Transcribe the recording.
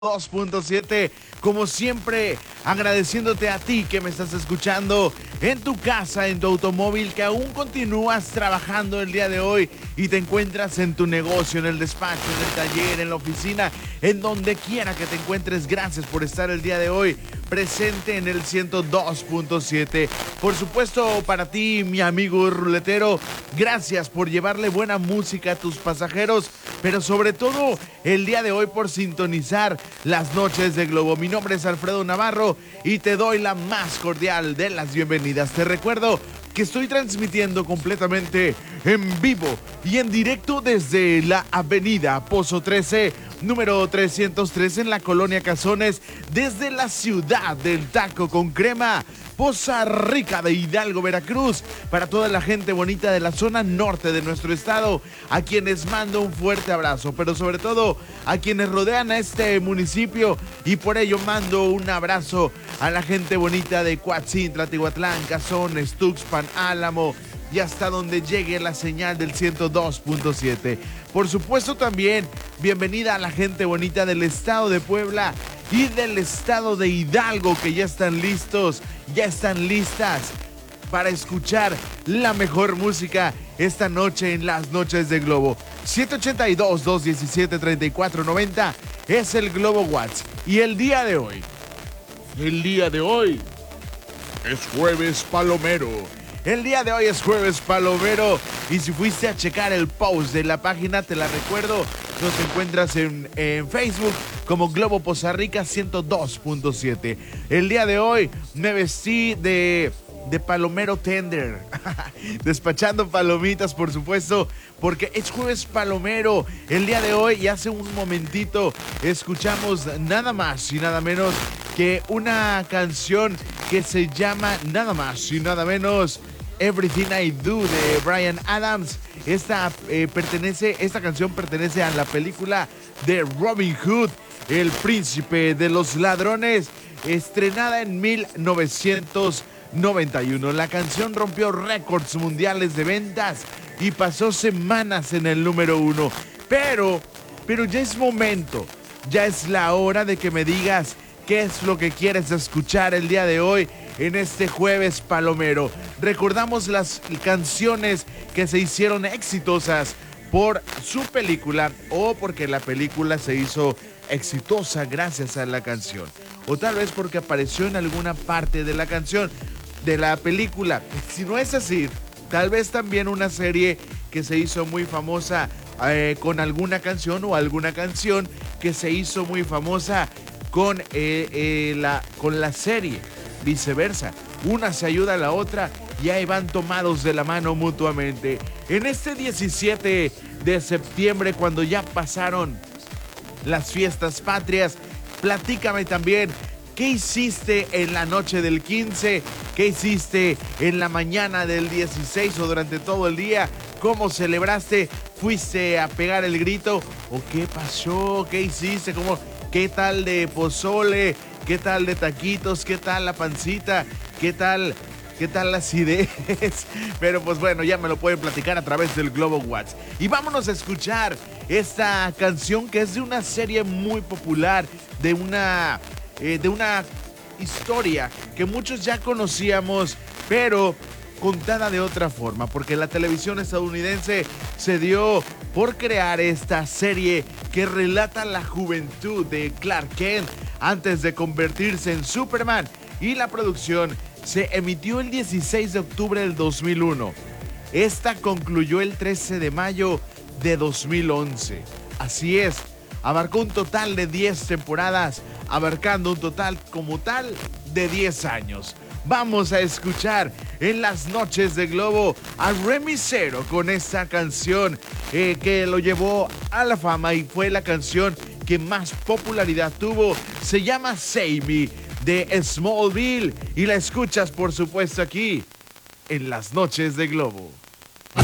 2.7, como siempre, agradeciéndote a ti que me estás escuchando en tu casa, en tu automóvil, que aún continúas trabajando el día de hoy y te encuentras en tu negocio, en el despacho, en el taller, en la oficina, en donde quiera que te encuentres. Gracias por estar el día de hoy presente en el 102.7. Por supuesto, para ti, mi amigo ruletero, gracias por llevarle buena música a tus pasajeros, pero sobre todo el día de hoy por sintonizar las noches de Globo. Mi nombre es Alfredo Navarro y te doy la más cordial de las bienvenidas. Te recuerdo que estoy transmitiendo completamente en vivo y en directo desde la avenida Pozo 13, número 303 en la colonia Cazones, desde la ciudad del taco con crema, Poza Rica de Hidalgo, Veracruz, para toda la gente bonita de la zona norte de nuestro estado, a quienes mando un fuerte abrazo, pero sobre todo a quienes rodean a este municipio, y por ello mando un abrazo a la gente bonita de Coatzintla, Tihuatlán, Cazones, Tuxpan, Álamo, y hasta donde llegue la señal del 102.7. Por supuesto también, bienvenida a la gente bonita del estado de Puebla y del estado de Hidalgo, que ya están listos, ya están listas para escuchar la mejor música esta noche en las noches de Globo. 782-217-3490 es el Globo Watts. Y el día de hoy es Jueves Palomero. El día de hoy es Jueves Palomero, y si fuiste a checar el post de la página, te la recuerdo, nos encuentras en Facebook como Globo Poza Rica 102.7. El día de hoy me vestí de palomero tender, despachando palomitas, por supuesto, porque es Jueves Palomero. El día de hoy, y hace un momentito, escuchamos nada más y nada menos que una canción que se llama nada más y nada menos Everything I Do de Bryan Adams. Esta canción pertenece a la película de Robin Hood, el príncipe de los ladrones, estrenada en 1991. La canción rompió récords mundiales de ventas y pasó semanas en el número 1. Pero ya es momento, ya es la hora de que me digas qué es lo que quieres escuchar el día de hoy en este Jueves Palomero. Recordamos las canciones que se hicieron exitosas por su película, o porque la película se hizo exitosa gracias a la canción, o tal vez porque apareció en alguna parte de la canción de la película. Si no es así, tal vez también una serie que se hizo muy famosa con alguna canción, o alguna canción que se hizo muy famosa con la serie. Viceversa, una se ayuda a la otra y ahí van tomados de la mano mutuamente. En este 17 de septiembre, cuando ya pasaron las fiestas patrias, platícame también qué hiciste en la noche del 15, qué hiciste en la mañana del 16 o durante todo el día, cómo celebraste, fuiste a pegar el grito o qué pasó, qué hiciste, qué tal de pozole, qué tal de taquitos, qué tal la pancita, qué tal las ideas. Pero pues bueno, ya me lo pueden platicar a través del Globo Watts. Y vámonos a escuchar esta canción que es de una serie muy popular, de una historia que muchos ya conocíamos, pero contada de otra forma, porque la televisión estadounidense se dio por crear esta serie que relata la juventud de Clark Kent antes de convertirse en Superman, y la producción se emitió el 16 de octubre del 2001. Esta concluyó el 13 de mayo de 2011. Así es, abarcó un total de 10 temporadas, abarcando un total como tal de 10 años. Vamos a escuchar en las noches de Globo a Remy Zero con esta canción que lo llevó a la fama y fue la canción que más popularidad tuvo. Se llama Save Me de Smallville, y la escuchas por supuesto aquí en las noches de Globo.